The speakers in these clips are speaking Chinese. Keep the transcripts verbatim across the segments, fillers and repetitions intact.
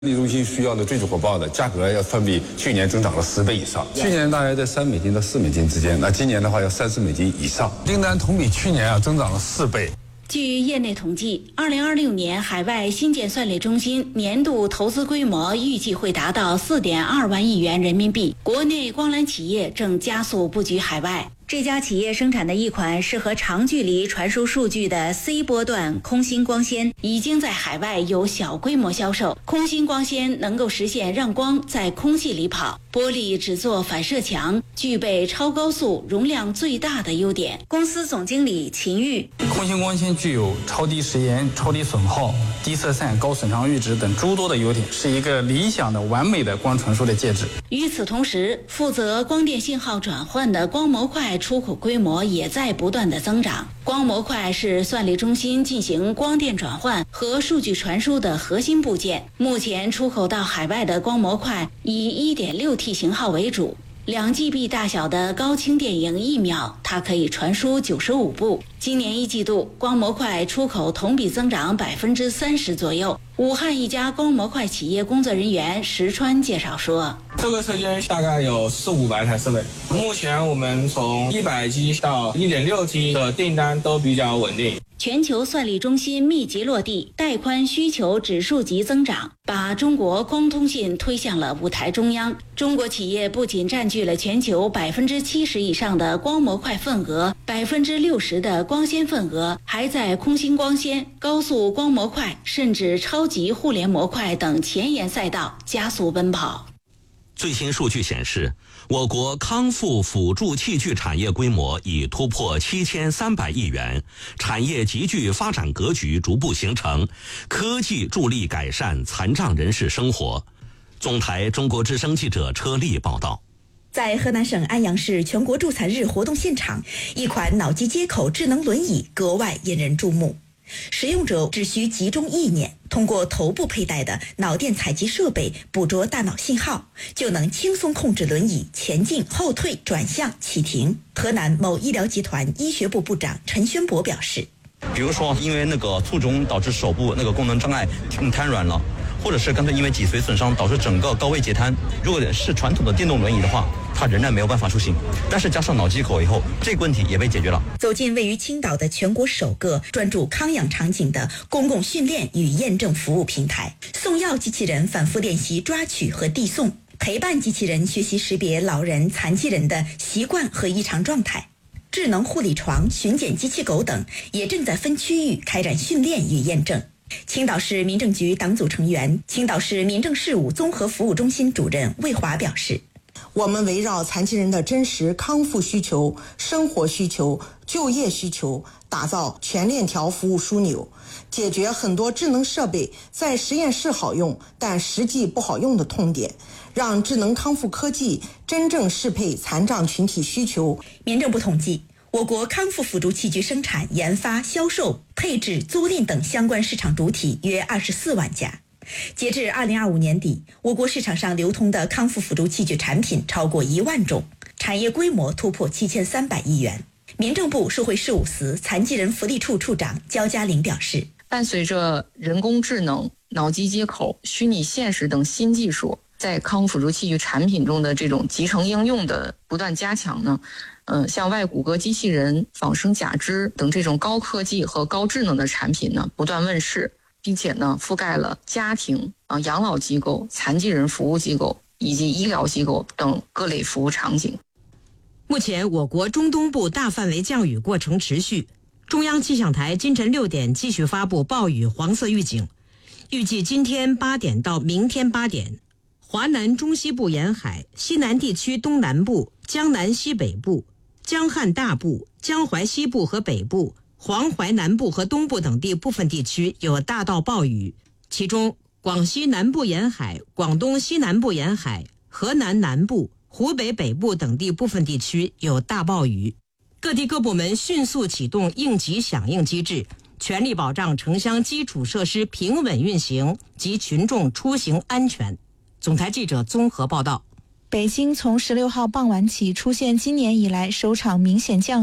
力中心需要的最主火爆的价格要分比去年增长了十倍以上，去年大约在三美金到四美金之间，那今年的话要三四美金以上，订单同比去年啊增长了四倍。 据业内统计，二零二六年海外新建算力中心年度投资规模预计会达到四点二万亿元人民币。国内光缆企业正加速布局海外。这家企业生产的一款适合长距离传输数据的 C 波段空心光纤已经在海外有小规模销售。空心光纤能够实现让光在空气里跑，玻璃只做反射墙，具备超高速、容量最大的优点。公司总经理秦玉： 空心光纤具有超低时延、超低损耗、低色散、高损伤阈值等诸多的优点，是一个理想的完美的光传输的介质。 与此同时，负责光电信号转换的光模块出口规模也在不断的增长。光模块是算力中心进行光电转换和数据传输的核心部件。目前出口到海外的光模块以 一点六 T 型号为主，两 G B 大小的高清电影一秒，它可以传输九十五部。今年一季度，光模块出口同比增长百分之三十左右。武汉一家光模块企业工作人员石川介绍说：“ 这个车间大概有四五百台设备，目前我们从一百 G 到 一点六 T 的订单都比较稳定。” 全球算力中心密集落地，带宽需求指数级增长，把中国光通信推向了舞台中央。中国企业不仅占据了全球百分之七十以上的光模块份额，百分之六十的光纤份额，还在空心光纤、高速光模块，甚至超级互联模块等前沿赛道加速奔跑。 最新数据显示，我国康复辅助器具产业规模已突破七千三百亿元，产业集聚发展格局逐步形成，科技助力改善残障人士生活。总台中国之声记者车丽报道。 在河南省安阳市全国助残日活动现场，一款脑机接口智能轮椅格外引人注目。使用者只需集中意念，通过头部佩戴的脑电采集设备捕捉大脑信号，就能轻松控制轮椅前进、后退、转向、启停。河南某医疗集团医学部部长陈宣博表示， 比如说因为那个卒中导致手部那个功能障碍瘫软了，或者是干脆因为脊髓损伤导致整个高位截瘫，如果是传统的电动轮椅的话，它仍然没有办法出行。但是加上脑机口以后，这个问题也被解决了。 走进位于青岛的全国首个专注康养场景的公共训练与验证服务平台，送药机器人反复练习抓取和递送，陪伴机器人学习识别老人、残疾人的习惯和异常状态。智能护理床、巡检机器狗等也正在分区域开展训练与验证。青岛市民政局党组成员、青岛市民政事务综合服务中心主任魏华表示， 我们围绕残疾人的真实康复需求、生活需求、就业需求，打造全链条服务枢纽，解决很多智能设备在实验室好用，但实际不好用的痛点，让智能康复科技真正适配残障群体需求。 民政部统计，我国康复辅助器具生产、研发、销售、配置、租赁等相关市场主体约二十四万家。截至二零二五年底，我国市场上流通的康复辅助器具产品超过一万种，产业规模突破七千三百亿元。民政部社会事务司残疾人福利处处长焦嘉玲表示， 伴随着人工智能、脑机接口、虚拟现实等新技术在康复辅助器具产品中的这种集成应用的不断加强呢，嗯，像外骨骼机器人、仿生假肢等这种高科技和高智能的产品呢不断问世，并且呢覆盖了家庭、啊养老机构、残疾人服务机构以及医疗机构等各类服务场景。 目前我国中东部大范围降雨过程持续，中央气象台今晨六点继续发布暴雨黄色预警，预计今天八点到明天八点，华南中西部沿海、西南地区东南部、江南西北部、江汉大部、江淮西部和北部、黄淮南部和东部等地部分地区有大到暴雨，其中广西南部沿海、广东西南部沿海、河南南部、湖北北部等地部分地区有大暴雨。各地各部门迅速启动应急响应机制，全力保障城乡基础设施平稳运行及群众出行安全。总台记者综合报道。 北京从十六号傍晚起出现今年以来首场明显降雨，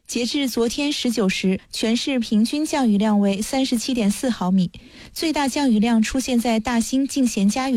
截至昨天十九时，全市平均降雨量为三十七点四毫米，最大降雨量出现在大兴进贤家园。